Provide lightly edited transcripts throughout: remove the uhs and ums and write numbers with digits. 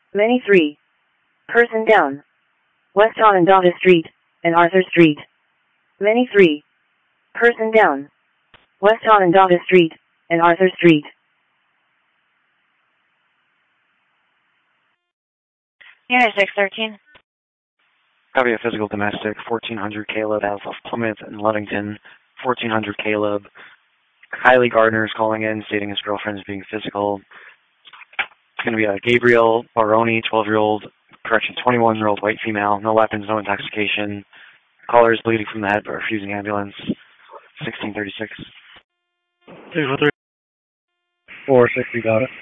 Many 3. Person down. West Onondaga Street and Arthur Street. Many 3. Person down. West Onondaga Street and Arthur Street. Unit 613. Copy a physical domestic, 1400 Caleb out of Plymouth and Ludington, 1400 Caleb. Kylie Gardner is calling in, stating his girlfriend is being physical. It's going to be a Gabriel Baroni, 12-year-old, 21-year-old white female, no weapons, no intoxication. Caller is bleeding from the head but refusing ambulance. 1636. 613. 460, got it.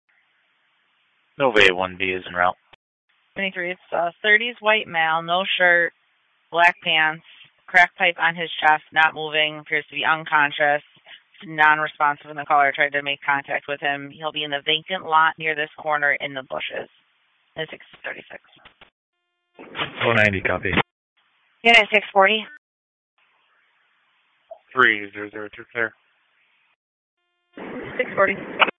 Nova 1B is en route. 23, it's 30s white male, no shirt, black pants, crack pipe on his chest, not moving, appears to be unconscious, non-responsive when the caller tried to make contact with him. He'll be in the vacant lot near this corner in the bushes. It's 636. 490, copy. Unit 640. 3002, clear. 640.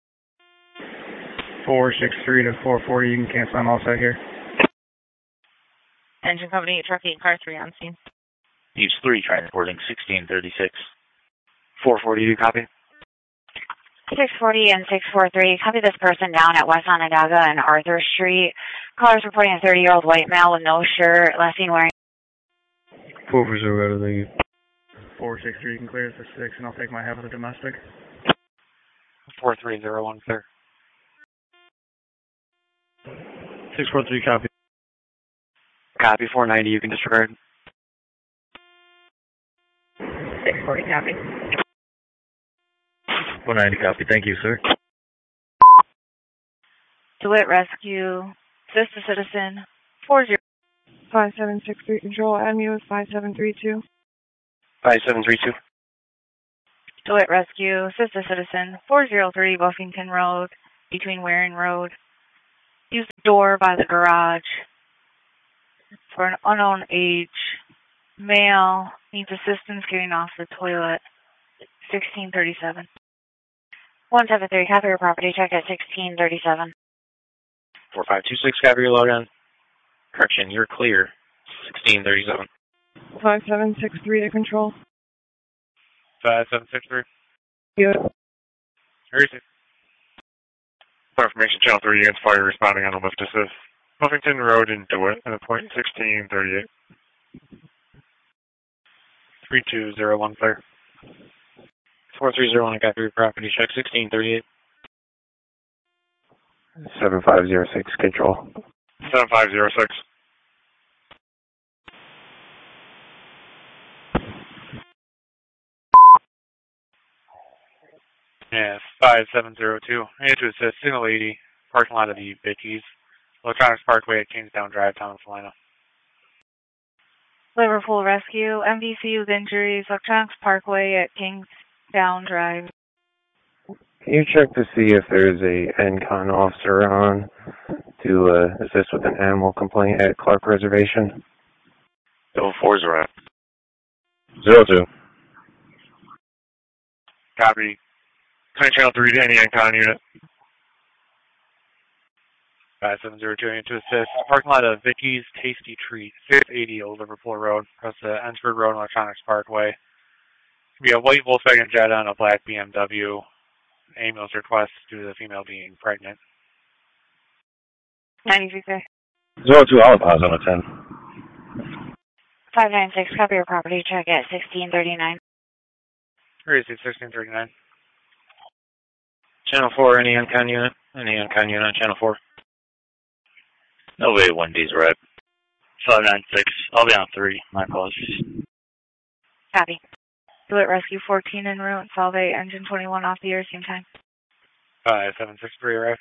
463 to 440, you can cancel on all set here. Engine company, truck 8, car 3 on scene. Needs 3 transporting 1636. 440, copy. 640 and 643. Copy this person down at West Onondaga and Arthur Street. Caller's reporting a 30-year-old white male with no shirt, last seen wearing. 440, go to the 463, you can clear this for 6, and I'll take my half of the domestic. 4301, clear. 643, copy. Copy, 490, you can disregard. 640, copy. 490, copy. Thank you, sir. DeWitt Rescue, assist a citizen, 40. 5763 control, MU is 5732. 5732. DeWitt Rescue, assist a citizen, 403 Buffington Road, between Waring Road. Use the door by the garage for an unknown age. Male needs assistance getting off the toilet. 1637. 173, copy your property check at 1637. 4526, copy your loadout. Correction, you're clear. 1637. 5763 to control. 5763. Good. 36. For information, Channel 3 units fire responding on a lift assist. Buffington Road in DeWitt at a point 1638. 3201, clear. 4301, copy your property check, 1638. 7506, control. 7506. Yeah, 5702. I need to assist single lady, parking lot of the Vickies, Electronics Parkway at Kingstown Drive, Town of Salina. Liverpool Rescue, MVC with injuries, Electronics Parkway at Kingstown Drive. Can you check to see if there's a NCON officer on to assist with an animal complaint at Clark Reservation? 04 is around. 02. Copy. Channel 3 to any NCON unit. 5702, I need to assist. Parking lot of Vicky's Tasty Treat, 680 Old Liverpool Road, across the Ensford Road and Electronics Parkway. It'll be a white Volkswagen Jetta and a black BMW. Ambulance request due to the female being pregnant. 93, sir. 02, I'll pause on a 10. 596, copy your property check at 1639. 1639. Channel 4, any NCON unit? Any NCON unit on Channel 4? Nova 1D's right. 596, I'll be on 3. My apologies. Copy. DeWitt Rescue 14 en route, Solve engine 21 off the air, same time. 5763, right?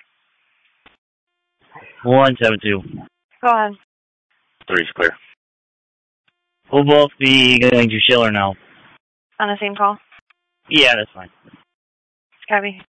172. Go ahead. 3's clear. We'll both be going to Schiller now. On the same call? Yeah, that's fine. Copy.